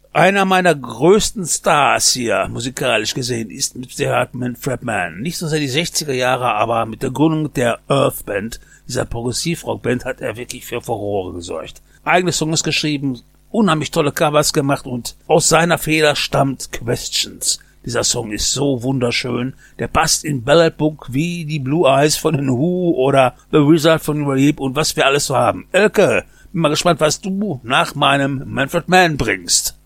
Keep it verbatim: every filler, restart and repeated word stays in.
Einer meiner größten Stars hier, musikalisch gesehen, ist mit Sicherheit Manfred Mann. Nicht so sehr die sechziger Jahre, aber mit der Gründung der Earth Band, dieser Progressivrock-Band, hat er wirklich für Furore gesorgt. Eigene Songs geschrieben, unheimlich tolle Covers gemacht und aus seiner Feder stammt Questions. Dieser Song ist so wunderschön, der passt in Ballad Book wie die Blue Eyes von den Who oder The Wizard von Relief und was wir alles so haben. Elke, bin mal gespannt, was du nach meinem Manfred Mann bringst.